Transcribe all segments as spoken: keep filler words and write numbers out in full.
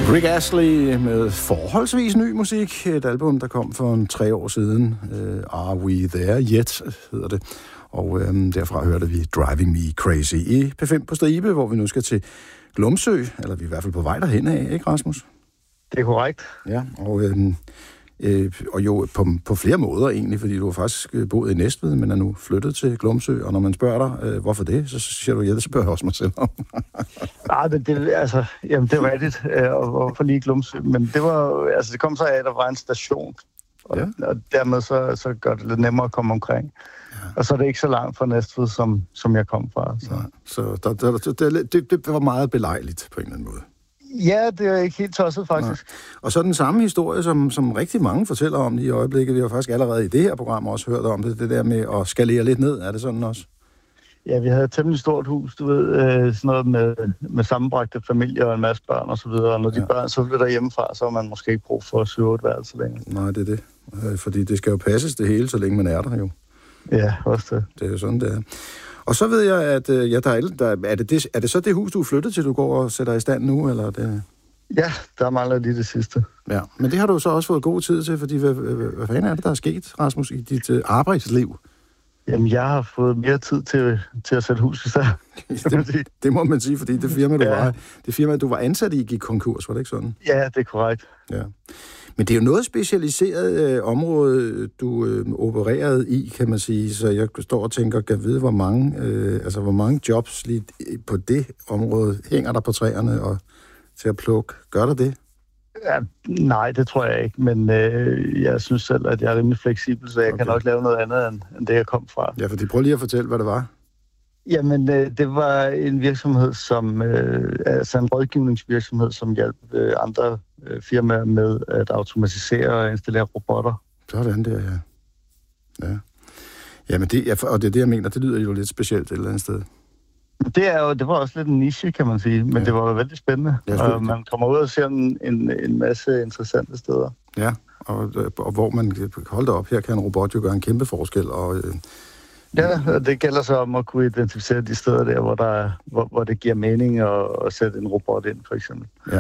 Rick Astley med forholdsvis ny musik. Et album, der kom for en tre år siden. Uh, Are We There Yet, hedder det. Og um, derfra hørte vi Driving Me Crazy i P fem på Stribe, hvor vi nu skal til Glumsø. Eller vi er i hvert fald på vej derhen af, ikke Rasmus? Det er korrekt. Ja, og, øhm, øh, og jo på, på flere måder egentlig, fordi du har faktisk boet i Næstved, men er nu flyttet til Glumsø. Og når man spørger dig, øh, hvorfor det, så siger du, ja, det spørger jeg også mig selv om. Nej, men det, altså, jamen, det er rigtigt, og hvorfor lige Glumsø? Men det var, altså, det kom så af, at der var en station, og, ja. og dermed så, så gør det lidt nemmere at komme omkring. Ja. Og så er det ikke så langt fra Næstved, som, som jeg kom fra. Så, ja, så der, der, der, det, det var meget belejligt på en eller anden måde. Ja, det er ikke helt tosset, faktisk. Ja. Og så den samme historie, som, som rigtig mange fortæller om i øjeblikket. Vi har faktisk allerede i det her program også hørt om det, det der med at skalere lidt ned. Er det sådan også? Ja, vi havde et temmelig stort hus, du ved, sådan noget med, med sammenbragte familier og en masse børn og så videre. Og når de ja. børn så flytter hjemmefra, så har man måske ikke brug for syv otte værelser længere. Nej, det er det. Fordi det skal jo passes det hele, så længe man er der jo. Ja, også det. Det er jo sådan, det er. Og så ved jeg, at ja, der er, der, er, det det, er det så det hus, du er flyttet til, du går og sætter i stand nu, eller det? Ja, der mangler lige det sidste. Ja, men det har du så også fået god tid til, fordi hvad, hvad, hvad fanden er det, der er sket, Rasmus, i dit uh, arbejdsliv? Jamen, jeg har fået mere tid til, til at sætte hus i stand. det, det må man sige, fordi det firma, du, ja. var, det firma, du var ansat i, gik konkurs, var det ikke sådan? Ja, det er korrekt. Ja. Men det er jo noget specialiseret øh, område, du øh, opererede i, kan man sige, så jeg står og tænker, kan vide, hvor mange, øh, altså, hvor mange jobs lige på det område hænger der på træerne og til at plukke. Gør der det? Ja, nej, det tror jeg ikke, men øh, jeg synes selv, at jeg er rimelig fleksibel, så jeg okay. kan nok lave noget andet, end, end det, jeg kom fra. Ja, fordi prøv lige at fortælle, hvad det var. Jamen, øh, det var en virksomhed, som, øh, altså en rådgivningsvirksomhed, som hjalp øh, andre øh, firmaer med at automatisere og installere robotter. Sådan der, ja. Ja. Jamen, det, ja, og det er det, jeg mener, det lyder jo lidt specielt et eller andet sted. Det, er jo, det var også lidt en niche, kan man sige, men ja. det var jo vældig spændende. Og man kommer ud og ser en, en, en masse interessante steder. Ja, og, og hvor man holder op, her kan en robot jo gøre en kæmpe forskel. Og, øh, ja, og det gælder så om at kunne identificere de steder der, hvor, der, hvor, hvor det giver mening at, at sætte en robot ind, for eksempel. Ja.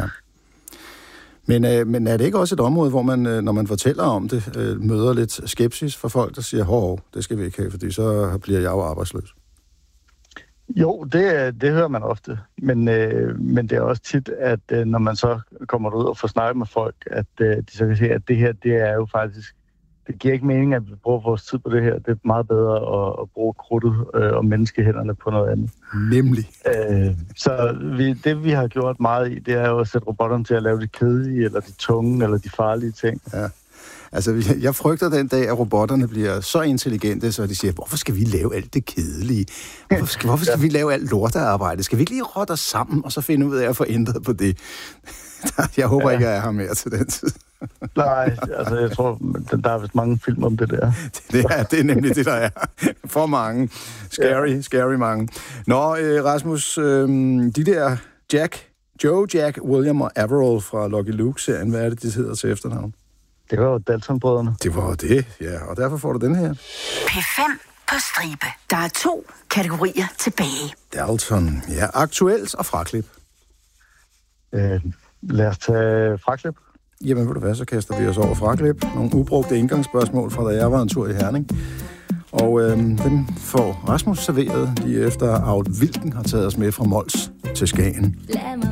Men, øh, men er det ikke også et område, hvor man, øh, når man fortæller om det, øh, møder lidt skepsis for folk, der siger, hov, det skal vi ikke have, fordi så bliver jeg jo arbejdsløs? Jo, det, det hører man ofte, men, øh, men det er også tit, at øh, når man så kommer ud og får snakket med folk, at øh, de så kan sige, at det her, det er jo faktisk, det giver ikke mening, at vi bruger vores tid på det her. Det er meget bedre at, at bruge krudtet øh, og menneskehænderne på noget andet. Nemlig. Øh, så vi, det, vi har gjort meget i, det er jo at sætte robotterne til at lave de kedelige, eller de tunge, eller de farlige ting. Ja. Altså, jeg frygter den dag, at robotterne bliver så intelligente, så de siger, hvorfor skal vi lave alt det kedelige? Hvorfor skal, hvorfor skal ja. vi lave alt lortearbejde? Skal vi ikke lige rotte os sammen, og så finde ud af at få ændret på det? Jeg håber ja. ikke, at jeg har mere til den tid. Nej, altså jeg tror, der er vist mange film om det der. Det er, det er nemlig det, der er. For mange. Scary, ja. scary mange. Nå, øh, Rasmus, øh, de der Jack, Joe, Jack, William og Averill fra Lucky Luke-serien, hvad er det, de hedder til efternavn? Det var jo Dalton-brødrene. Det var jo det, ja. Og derfor får du den her. P fem på stribe. Der er to kategorier tilbage. Dalton. Ja, aktuelt og fraklip. Øh, lad os tage fraklip. Jamen, ved du hvad, så kaster vi os over fraklip. Nogle ubrugte indgangsspørgsmål fra, da jeg var en tur i Herning. Og øh, dem får Rasmus serveret lige efter Aud Wilken har taget os med fra Mols til Skagen. Lad mig